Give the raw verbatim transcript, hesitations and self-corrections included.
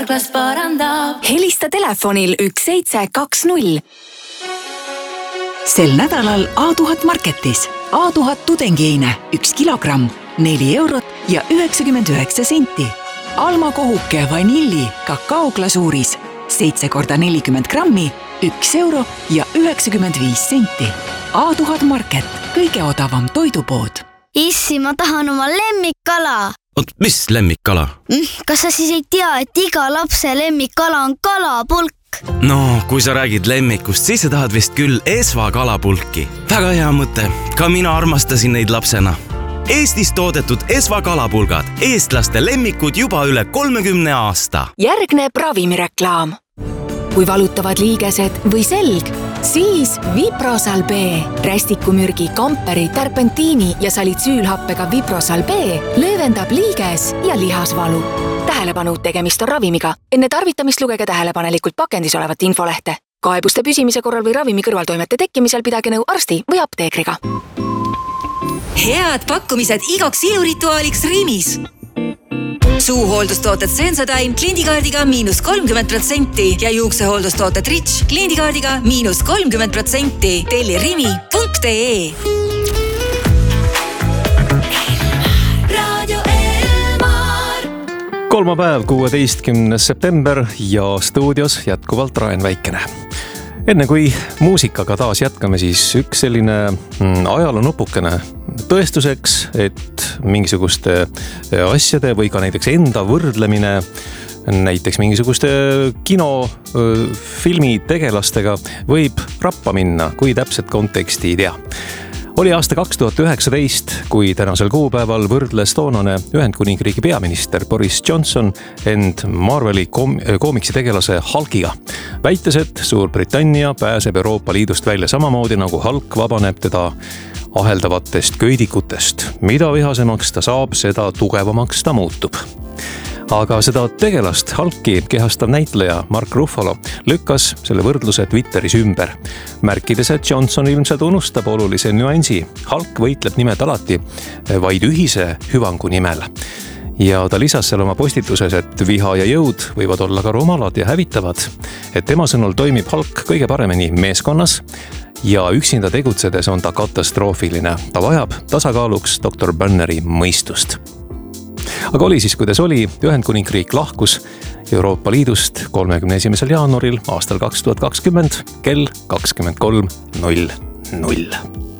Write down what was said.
helista telefonil üks seitse kaks null. Sel nädalal A tuhat Marketis. A tuhat tudengiine, üks kilogramm, neli eurot ja üheksakümmend üheksa senti. Alma kohuke vanilli kakaoglasuuris, seitse korda nelikümmend grammi, üks euro ja üheksakümmend viis senti. A tuhat Market, kõige odavam toidupood. Issi, ma tahan oma lemmikkala. Oot, mis lemmikkala? Kas sa siis ei tea, et iga lapse lemmikkala on kalapulk? No, kui sa räägid lemmikust, siis sa tahad vist küll Esva kalapulki. Väga hea mõte. Ka mina armastasin neid lapsena. Eestis toodetud Esva kalapulgad. Eestlaste lemmikud juba üle kolmekümne aasta. Järgneb ravimireklaam. Kui valutavad liigesed või selg, siis Viprosal B. Rästikumürgi, kamperi, terpentiini ja salitsüülhappega Viprosal B löövendab liiges ja lihasvalu. Tähelepanu, tegemist on ravimiga. Enne tarvitamist lugege tähelepanelikult pakendis olevat infolehte. Kaebuste püsimise korral või ravimi kõrvaltoimete tekkimisel pidage nõu arsti või apteekriga. Head pakkumised igaks ilurituaaliks Rimis. Suuhooldustooted Sensodyne kliendikaardiga miinus kolmkümmend protsenti ja juuksehooldustooted Rich kliendikaardiga miinus kolmkümmend protsenti. Telli rimi punkt ee. Kolmapäev, kuueteistkümnes september ja stuudios jätkuvalt Raen Väikene. Enne kui muusikaga taas jätkame, siis üks selline ajaloo nupukene tõestuseks, et mingisuguste asjade või ka näiteks enda võrdlemine näiteks mingisuguste kino, filmi tegelastega võib rappa minna, kui täpset konteksti ei tea. Oli aasta kaks tuhat üheksateist, kui tänasel kuupäeval võrdles toonane Ühendkuningriigi peaminister Boris Johnson end Marveli kom- koomiksi tegelase Hulkiga. Väites, et Suurbritannia pääseb Euroopa Liidust välja samamoodi nagu Hulk vabaneb teda aheldavatest köidikutest. Mida vihasemaks ta saab, seda tugevamaks ta muutub. Aga seda tegelast Hulki kehastav näitleja Mark Ruffalo lükkas selle võrdluse Twitteris ümber, märkides, et Johnson ilmselt unustab olulise nüansi. Hulk võitleb nimed alati vaid ühise hüvangu nimel. Ja ta lisas seal oma postituses, et viha ja jõud võivad olla ka rumalad ja hävitavad, et tema sõnul toimib Hulk kõige paremini meeskonnas ja üksinda tegutsedes on ta katastroofiline. Ta vajab tasakaaluks doktor Banneri mõistust. Aga oli siis, kuidas oli, Ühendkuningriik lahkus Euroopa Liidust kolmekümne esimesel jaanuaril aastal kaks tuhat kakskümmend kell kakskümmend kolm null null.